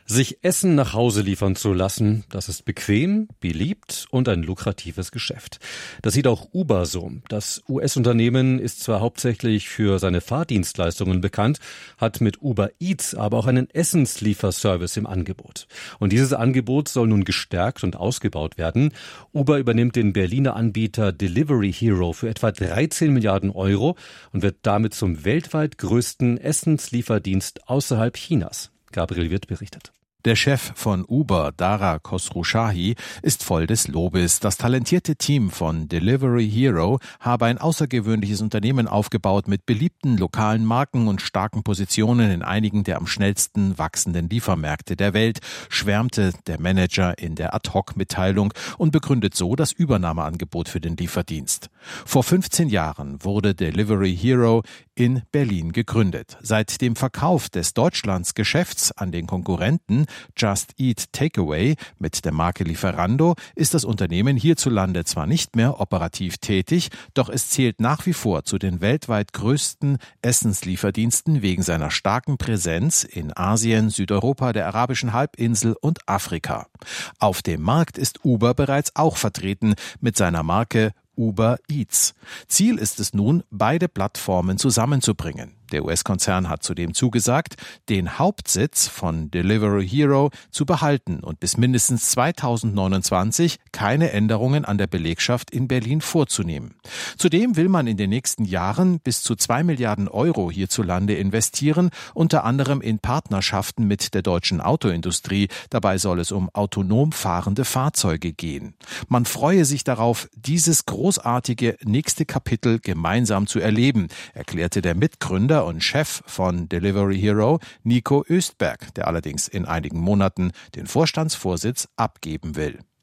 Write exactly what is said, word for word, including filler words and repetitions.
Sich Essen nach Hause liefern zu lassen, das ist bequem, beliebt und ein lukratives Geschäft. Das sieht auch Uber so. Das U S-Unternehmen ist zwar hauptsächlich für seine Fahrdienstleistungen bekannt, hat mit Uber Eats aber auch einen Essenslieferservice im Angebot. Und dieses Angebot soll nun gestärkt und ausgebaut werden. Uber übernimmt den Berliner Anbieter Delivery Hero für etwa dreizehn Milliarden Euro und wird damit zum weltweit größten Essenslieferdienst außerhalb Chinas. Gabriel Wirth berichtet. Der Chef von Uber, Dara Khosrowshahi, ist voll des Lobes. Das talentierte Team von Delivery Hero habe ein außergewöhnliches Unternehmen aufgebaut mit beliebten lokalen Marken und starken Positionen in einigen der am schnellsten wachsenden Liefermärkte der Welt, schwärmte der Manager in der Ad-Hoc-Mitteilung und begründet so das Übernahmeangebot für den Lieferdienst. Vor fünfzehn Jahren wurde Delivery Hero in Berlin gegründet. Seit dem Verkauf des Deutschlandsgeschäfts an den Konkurrenten Just Eat Takeaway mit der Marke Lieferando ist das Unternehmen hierzulande zwar nicht mehr operativ tätig, doch es zählt nach wie vor zu den weltweit größten Essenslieferdiensten wegen seiner starken Präsenz in Asien, Südeuropa, der arabischen Halbinsel und Afrika. Auf dem Markt ist Uber bereits auch vertreten mit seiner Marke Uber Eats. Ziel ist es nun, beide Plattformen zusammenzubringen. Der U S-Konzern hat zudem zugesagt, den Hauptsitz von Delivery Hero zu behalten und bis mindestens zweitausendneunundzwanzig keine Änderungen an der Belegschaft in Berlin vorzunehmen. Zudem will man in den nächsten Jahren bis zu zwei Milliarden Euro hierzulande investieren, unter anderem in Partnerschaften mit der deutschen Autoindustrie. Dabei soll es um autonom fahrende Fahrzeuge gehen. Man freue sich darauf, dieses großartige nächste Kapitel gemeinsam zu erleben, erklärte der Mitgründer und Chef von Delivery Hero, Nico Östberg, der allerdings in einigen Monaten den Vorstandsvorsitz abgeben will.